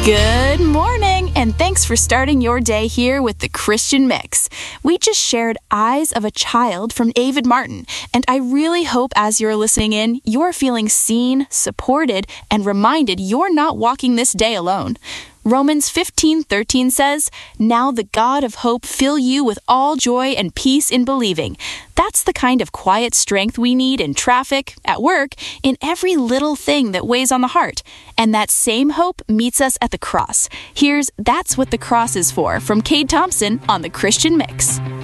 Good morning, and thanks for starting your day here with the Christian Mix. We just shared Eyes of a Child from David Martin, and I really hope as you're listening in, you're feeling seen, supported, and reminded you're not walking this day alone. Romans 15:13 says, "Now the God of hope fill you with all joy and peace in believing." That's the kind of quiet strength we need in traffic, at work, in every little thing that weighs on the heart. And that same hope meets us at the cross. Here's That's What the Cross Is For from Cade Thompson on the Christian Mix.